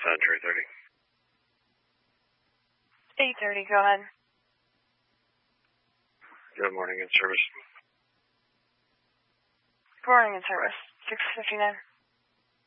Jury 30. 8:30, go ahead. Good morning, in service. Good morning, in service. 6:59.